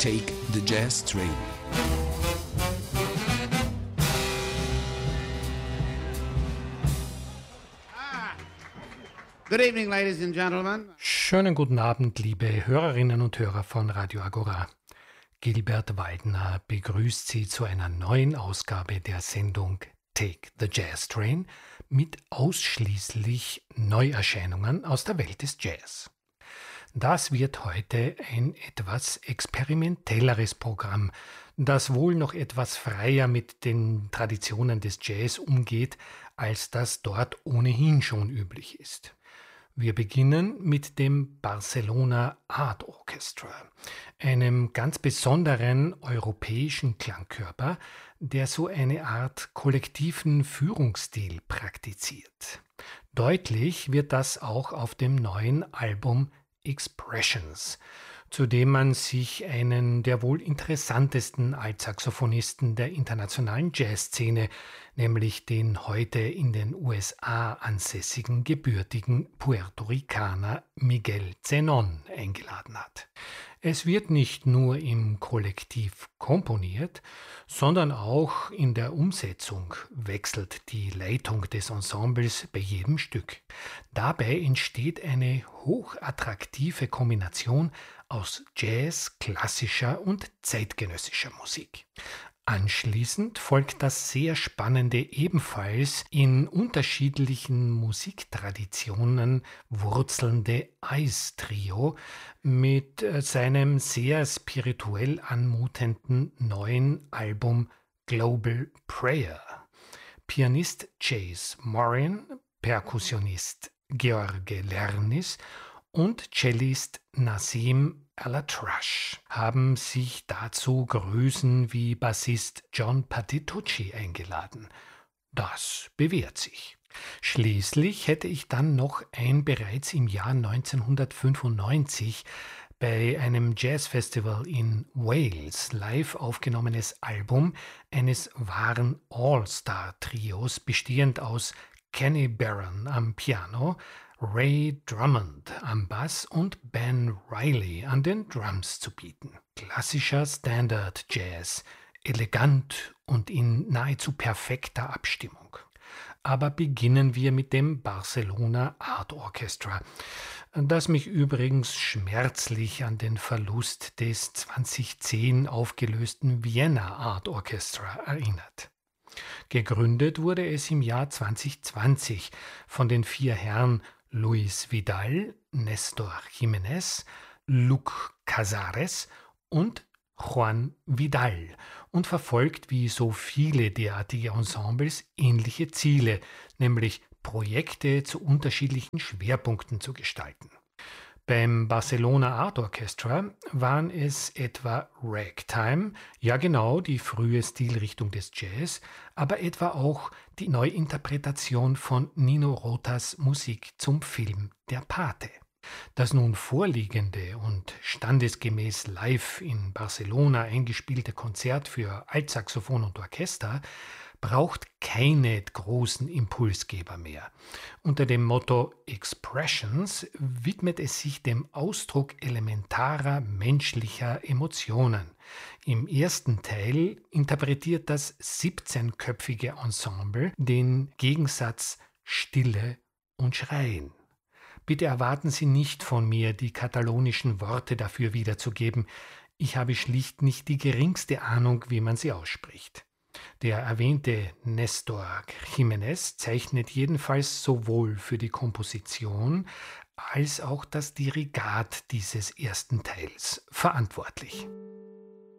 Take the Jazz Train. Good evening, ladies and gentlemen. Schönen guten Abend, liebe Hörerinnen und Hörer von Radio Agora. Gilbert Waldner begrüßt Sie zu einer neuen Ausgabe der Sendung Take the Jazz Train mit ausschließlich Neuerscheinungen aus der Welt des Jazz. Das wird heute ein etwas experimentelleres Programm, das wohl noch etwas freier mit den Traditionen des Jazz umgeht, als das dort ohnehin schon üblich ist. Wir beginnen mit dem Barcelona Art Orchestra, einem ganz besonderen europäischen Klangkörper, der so eine Art kollektiven Führungsstil praktiziert. Deutlich wird das auch auf dem neuen Album Expressions, zu dem man sich einen der wohl interessantesten Altsaxophonisten der internationalen Jazzszene, nämlich den heute in den USA ansässigen gebürtigen Puerto Ricaner Miguel Zenón eingeladen hat. Es wird nicht nur im Kollektiv komponiert, sondern auch in der Umsetzung wechselt die Leitung des Ensembles bei jedem Stück. Dabei entsteht eine hochattraktive Kombination aus Jazz, klassischer und zeitgenössischer Musik. Anschließend folgt das sehr spannende, ebenfalls in unterschiedlichen Musiktraditionen wurzelnde Ice-Trio mit seinem sehr spirituell anmutenden neuen Album Global Prayer. Pianist Chase Morin, Perkussionist George Lernis und Cellist Nassim Al-Atrash haben sich dazu Größen wie Bassist John Patitucci eingeladen. Das bewährt sich. Schließlich hätte ich dann noch ein bereits im Jahr 1995 bei einem Jazzfestival in Wales live aufgenommenes Album eines wahren All-Star-Trios bestehend aus Kenny Barron am Piano, Ray Drummond am Bass und Ben Riley an den Drums zu bieten. Klassischer Standard Jazz, elegant und in nahezu perfekter Abstimmung. Aber beginnen wir mit dem Barcelona Art Orchestra, das mich übrigens schmerzlich an den Verlust des 2010 aufgelösten Vienna Art Orchestra erinnert. Gegründet wurde es im Jahr 2020 von den 4 Herren Luis Vidal, Nestor Jiménez, Luc Casares und Juan Vidal und verfolgt wie so viele derartige Ensembles ähnliche Ziele, nämlich Projekte zu unterschiedlichen Schwerpunkten zu gestalten. Beim Barcelona Art Orchestra waren es etwa Ragtime, ja genau die frühe Stilrichtung des Jazz, aber etwa auch die Neuinterpretation von Nino Rotas Musik zum Film Der Pate. Das nun vorliegende und standesgemäß live in Barcelona eingespielte Konzert für Altsaxophon und Orchester braucht keine großen Impulsgeber mehr. Unter dem Motto Expressions widmet es sich dem Ausdruck elementarer menschlicher Emotionen. Im ersten Teil interpretiert das 17-köpfige Ensemble den Gegensatz Stille und Schreien. Bitte erwarten Sie nicht von mir, die katalonischen Worte dafür wiederzugeben. Ich habe schlicht nicht die geringste Ahnung, wie man sie ausspricht. Der erwähnte Nestor Jiménez zeichnet jedenfalls sowohl für die Komposition als auch das Dirigat dieses ersten Teils verantwortlich.